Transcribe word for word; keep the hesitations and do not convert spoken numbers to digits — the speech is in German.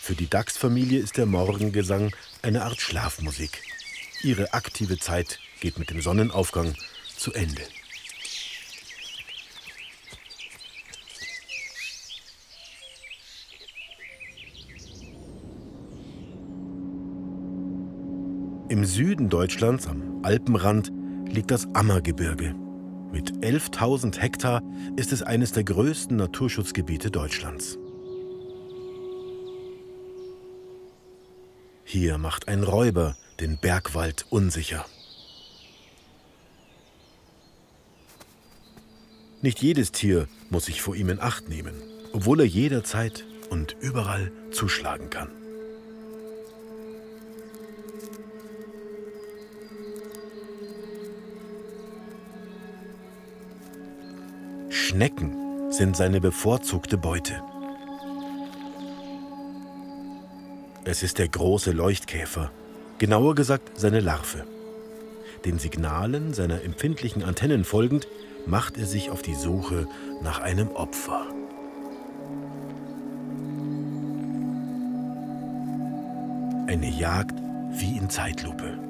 Für die Dachsfamilie ist der Morgengesang eine Art Schlafmusik. Ihre aktive Zeit geht mit dem Sonnenaufgang zu Ende. Im Süden Deutschlands, am Alpenrand, liegt das Ammergebirge. Mit elftausend Hektar ist es eines der größten Naturschutzgebiete Deutschlands. Hier macht ein Räuber den Bergwald unsicher. Nicht jedes Tier muss sich vor ihm in Acht nehmen, obwohl er jederzeit und überall zuschlagen kann. Schnecken sind seine bevorzugte Beute. Es ist der große Leuchtkäfer, genauer gesagt seine Larve. Den Signalen seiner empfindlichen Antennen folgend, macht er sich auf die Suche nach einem Opfer. Eine Jagd wie in Zeitlupe.